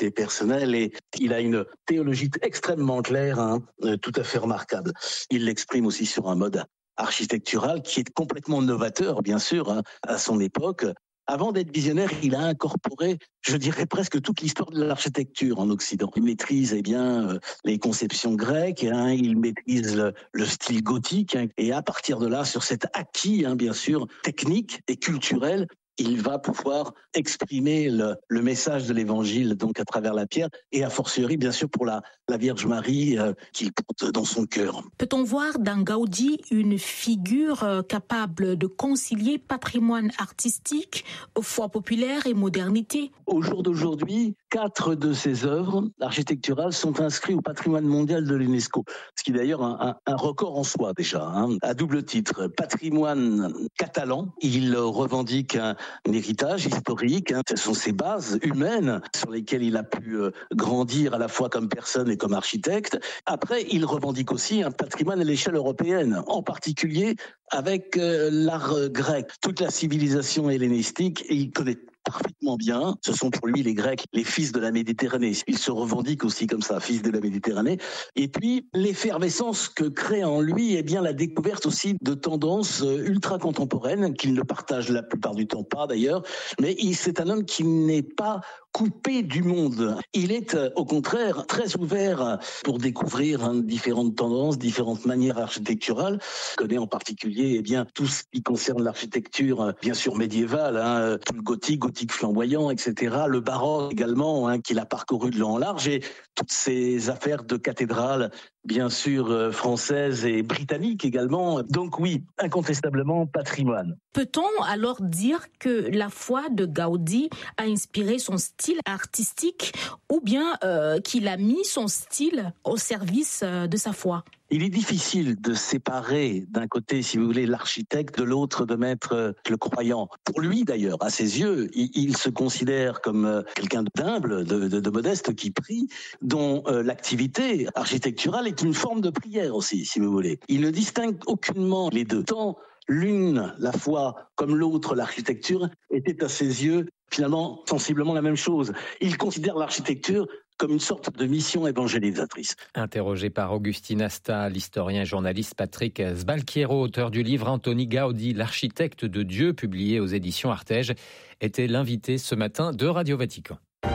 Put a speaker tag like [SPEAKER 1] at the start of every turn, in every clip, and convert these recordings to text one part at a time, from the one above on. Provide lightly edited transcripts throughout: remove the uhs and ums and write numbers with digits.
[SPEAKER 1] et personnelle, et il a une théologie extrêmement claire, tout à fait remarquable. Il l'exprime aussi sur un mode architectural qui est complètement novateur, bien sûr, à son époque. Avant d'être visionnaire, il a incorporé, je dirais presque toute l'histoire de l'architecture en Occident. Il maîtrise les conceptions grecques, il maîtrise le style gothique, et à partir de là, sur cet acquis, bien sûr, technique et culturel, il va pouvoir exprimer le message de l'Évangile donc à travers la pierre, et a fortiori bien sûr pour la Vierge Marie qu'il porte dans son cœur.
[SPEAKER 2] Peut-on voir dans Gaudi une figure capable de concilier patrimoine artistique, foi populaire et modernité?
[SPEAKER 1] Au jour d'aujourd'hui, 4 de ses œuvres architecturales sont inscrites au patrimoine mondial de l'UNESCO, ce qui est d'ailleurs un record en soi déjà, à double titre. Patrimoine catalan, il revendique un héritage historique, ce sont ses bases humaines sur lesquelles il a pu grandir à la fois comme personne et comme architecte. Après, il revendique aussi un patrimoine à l'échelle européenne, en particulier avec l'art grec, toute la civilisation hellénistique, et il connaît parfaitement bien. Ce sont pour lui les Grecs, les fils de la Méditerranée. Il se revendique aussi comme ça, fils de la Méditerranée. Et puis, l'effervescence que crée en lui, la découverte aussi de tendances ultra contemporaines, qu'il ne partage la plupart du temps pas d'ailleurs, mais c'est un homme qui n'est pas coupé du monde. Il est au contraire très ouvert pour découvrir différentes tendances, différentes manières architecturales. Il connaît en particulier tout ce qui concerne l'architecture, bien sûr médiévale, tout le gothique flamboyant, etc. Le baroque également, qu'il a parcouru de long en large, et toutes ces affaires de cathédrales, bien sûr françaises et britanniques également. Donc oui, incontestablement patrimoine.
[SPEAKER 2] Peut-on alors dire que la foi de Gaudi a inspiré son style artistique, ou bien qu'il a mis son style au service de sa foi?
[SPEAKER 1] Il est difficile de séparer d'un côté, si vous voulez, l'architecte, de l'autre de mettre le croyant. Pour lui d'ailleurs, à ses yeux, il se considère comme quelqu'un d'humble, de modeste, qui prie, dont l'activité architecturale est une forme de prière aussi, si vous voulez. Il ne distingue aucunement les deux. Tant l'une, la foi, comme l'autre, l'architecture, était à ses yeux finalement sensiblement la même chose. Il considère l'architecture comme une sorte de mission évangélisatrice.
[SPEAKER 3] Interrogé par Augustine Asta, l'historien et journaliste Patrick Sbalchiero, auteur du livre Antoni Gaudi, l'architecte de Dieu, publié aux éditions Artege, était l'invité ce matin de Radio Vatican.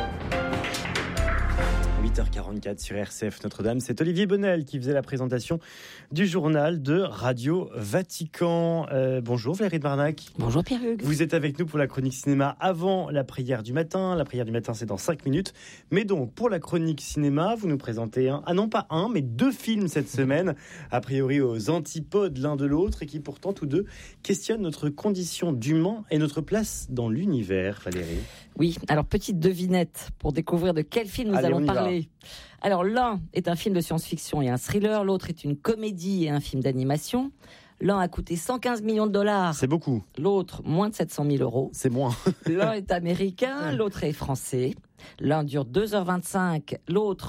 [SPEAKER 4] 8h44 sur RCF Notre-Dame. C'est Olivier Bonnel qui faisait la présentation du journal de Radio Vatican. Bonjour Valérie de Barnac.
[SPEAKER 5] Bonjour Pierre-Hugues.
[SPEAKER 4] Vous êtes avec nous pour la chronique cinéma avant la prière du matin. La prière du matin, c'est dans 5 minutes. Mais donc, pour la chronique cinéma, vous nous présentez non pas un, mais 2 films cette semaine, a priori aux antipodes l'un de l'autre, et qui pourtant tous deux questionnent notre condition d'humain et notre place dans l'univers, Valérie.
[SPEAKER 5] Oui, alors petite devinette pour découvrir de quel film nous allons parler. Alors l'un est un film de science-fiction et un thriller, l'autre est une comédie et un film d'animation. L'un a coûté 115 millions de dollars.
[SPEAKER 4] C'est beaucoup.
[SPEAKER 5] L'autre, moins de 700 000 euros.
[SPEAKER 4] C'est moins.
[SPEAKER 5] L'un est américain, l'autre est français. L'un dure 2h25, l'autre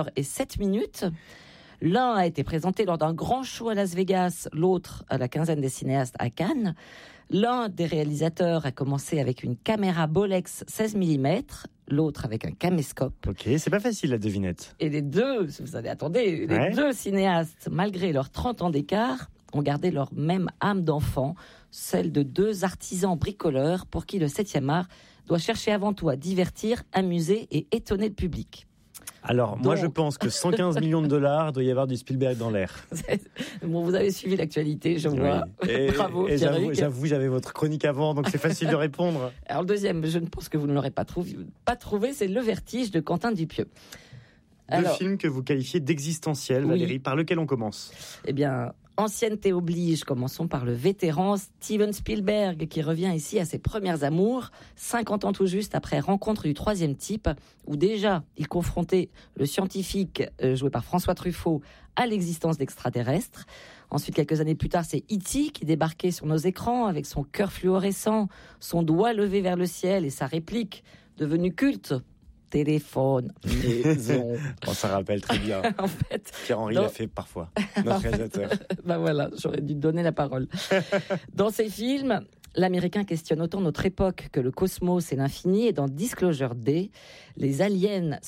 [SPEAKER 5] 1h07. L'un a été présenté lors d'un grand show à Las Vegas, l'autre à la quinzaine des cinéastes à Cannes. L'un des réalisateurs a commencé avec une caméra Bolex 16 mm, l'autre avec un caméscope.
[SPEAKER 4] Ok, c'est pas facile la devinette.
[SPEAKER 5] Et les deux, vous allez attendez, les deux cinéastes, malgré leurs 30 ans d'écart, ont gardé leur même âme d'enfant, celle de 2 artisans bricoleurs pour qui le 7e art doit chercher avant tout à divertir, amuser et étonner le public.
[SPEAKER 4] Alors, moi je pense que 115 millions de dollars, doit y avoir du Spielberg dans l'air.
[SPEAKER 5] Bon, vous avez suivi l'actualité, je vois.
[SPEAKER 4] Et,
[SPEAKER 5] bravo,
[SPEAKER 4] et j'avoue, j'avais votre chronique avant, donc c'est facile de répondre.
[SPEAKER 5] Alors le deuxième, je ne pense que vous ne l'aurez pas trouvé, c'est Le Vertige de Quentin Dupieux.
[SPEAKER 4] Deux films que vous qualifiez d'existentiels, Valérie, par lequel on commence?
[SPEAKER 5] Eh bien, ancienneté oblige, commençons par le vétéran Steven Spielberg, qui revient ici à ses premières amours, 50 ans tout juste après Rencontre du troisième type, où déjà il confrontait le scientifique, joué par François Truffaut, à l'existence d'extraterrestres. Ensuite, quelques années plus tard, c'est E.T. qui débarquait sur nos écrans avec son cœur fluorescent, son doigt levé vers le ciel et sa réplique devenue culte. Téléphone, maison.
[SPEAKER 4] On s'en rappelle très bien.
[SPEAKER 5] En fait,
[SPEAKER 4] Pierre-Henri l'a fait parfois, notre réalisateur.
[SPEAKER 5] Voilà, j'aurais dû te donner la parole. Dans ces films, L'Américain questionne autant notre époque que le cosmos et l'infini. Et dans Disclosure Day, les aliens